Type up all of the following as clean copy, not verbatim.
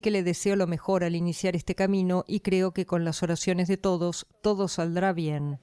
que le deseo lo mejor al iniciar este camino y creo que con las oraciones de todos, todo saldrá bien.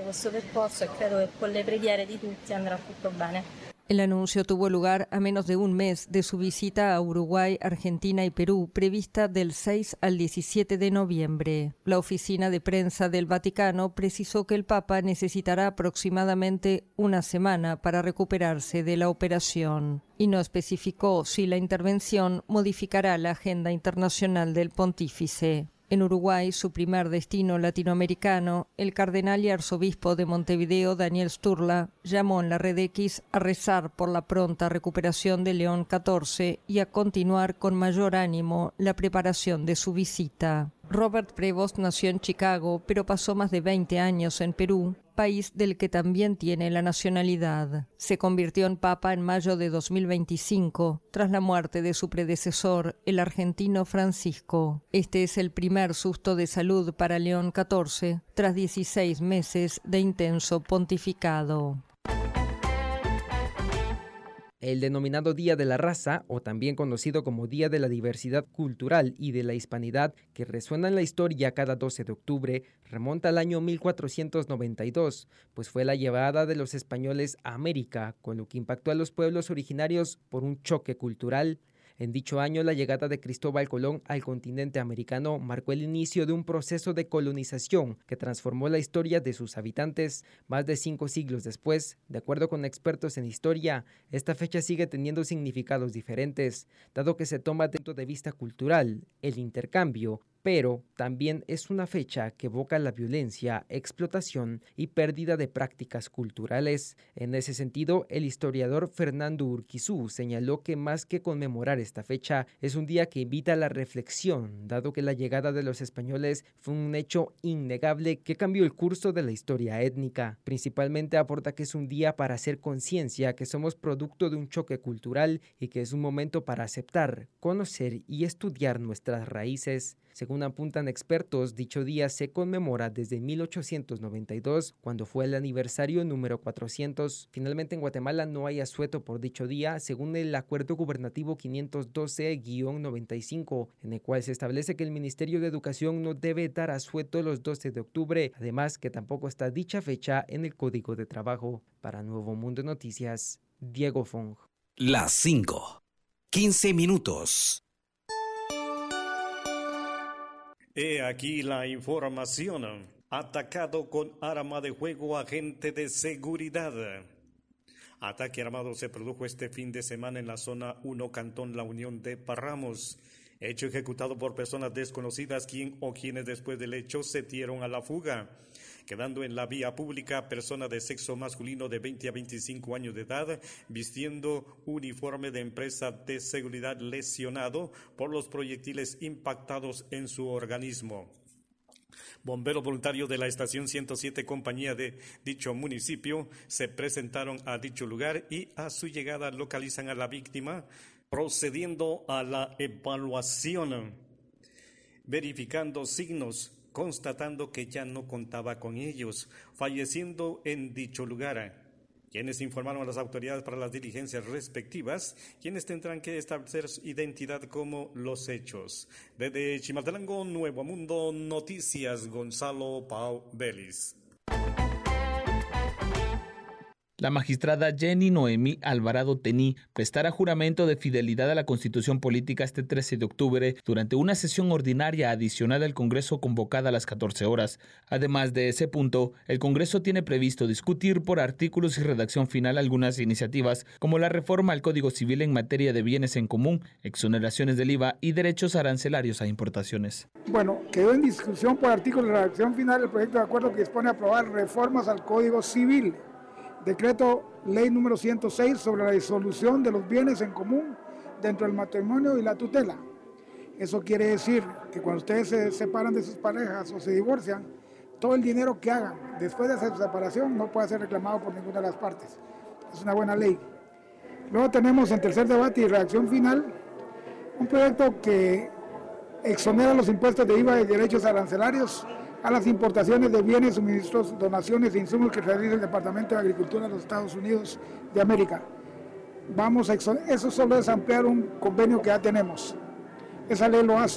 El anuncio tuvo lugar a menos de un mes de su visita a Uruguay, Argentina y Perú, prevista del 6 al 17 de noviembre. La oficina de prensa del Vaticano precisó que el Papa necesitará aproximadamente una semana para recuperarse de la operación y no especificó si la intervención modificará la agenda internacional del pontífice. En Uruguay, su primer destino latinoamericano, el cardenal y arzobispo de Montevideo, Daniel Sturla, llamó en la red X a rezar por la pronta recuperación de León XIV y a continuar con mayor ánimo la preparación de su visita. Robert Prevost nació en Chicago, pero pasó más de 20 años en Perú, país del que también tiene la nacionalidad. Se convirtió en papa en mayo de 2025, tras la muerte de su predecesor, el argentino Francisco. Este es el primer susto de salud para León XIV, tras 16 meses de intenso pontificado. El denominado Día de la Raza, o también conocido como Día de la Diversidad Cultural y de la Hispanidad, que resuena en la historia cada 12 de octubre, remonta al año 1492, pues fue la llegada de los españoles a América, con lo que impactó a los pueblos originarios por un choque cultural. En dicho año, la llegada de Cristóbal Colón al continente americano marcó el inicio de un proceso de colonización que transformó la historia de sus habitantes. Más de 5 siglos después, de acuerdo con expertos en historia, esta fecha sigue teniendo significados diferentes, dado que se toma desde el punto de vista cultural, el intercambio, pero también es una fecha que evoca la violencia, explotación y pérdida de prácticas culturales. En ese sentido, el historiador Fernando Urquizú señaló que más que conmemorar esta fecha, es un día que invita a la reflexión, dado que la llegada de los españoles fue un hecho innegable que cambió el curso de la historia étnica. Principalmente aporta que es un día para hacer conciencia que somos producto de un choque cultural y que es un momento para aceptar, conocer y estudiar nuestras raíces. Según apuntan expertos, dicho día se conmemora desde 1892, cuando fue el aniversario número 400. Finalmente, en Guatemala no hay asueto por dicho día, según el Acuerdo Gubernativo 512-95, en el cual se establece que el Ministerio de Educación no debe dar asueto los 12 de octubre, además que tampoco está dicha fecha en el Código de Trabajo. Para Nuevo Mundo Noticias, Diego Fong. Las 5, 15 minutos. He aquí la información. Atacado con arma de fuego agente de seguridad. Ataque armado se produjo este fin de semana en la zona 1, Cantón La Unión de Parramos. Hecho ejecutado por personas desconocidas quienes después del hecho se dieron a la fuga, quedando en la vía pública persona de sexo masculino de 20 a 25 años de edad, vistiendo uniforme de empresa de seguridad, lesionado por los proyectiles impactados en su organismo. Bomberos voluntarios de la estación 107 compañía de dicho municipio se presentaron a dicho lugar y a su llegada localizan a la víctima, procediendo a la evaluación, verificando signos, constatando que ya no contaba con ellos, falleciendo en dicho lugar. Quienes informaron a las autoridades para las diligencias respectivas, quienes tendrán que establecer su identidad como los hechos. Desde Chimaltenango, Nuevo Mundo Noticias, Gonzalo Pau Vélez. La magistrada Jenny Noemí Alvarado Tení prestará juramento de fidelidad a la Constitución Política este 13 de octubre durante una sesión ordinaria adicional al Congreso convocada a las 14 horas. Además de ese punto, el Congreso tiene previsto discutir por artículos y redacción final algunas iniciativas como la reforma al Código Civil en materia de bienes en común, exoneraciones del IVA y derechos arancelarios a importaciones. Bueno, quedó en discusión por artículos y redacción final el proyecto de acuerdo que dispone a aprobar reformas al Código Civil. Decreto Ley número 106 sobre la disolución de los bienes en común dentro del matrimonio y la tutela. Eso quiere decir que cuando ustedes se separan de sus parejas o se divorcian, todo el dinero que hagan después de esa separación no puede ser reclamado por ninguna de las partes. Es una buena ley. Luego tenemos en tercer debate y redacción final un proyecto que exonera los impuestos de IVA y derechos arancelarios a las importaciones de bienes, suministros, donaciones e insumos que realiza el Departamento de Agricultura de los Estados Unidos de América. Eso solo es ampliar un convenio que ya tenemos. Esa ley lo hace.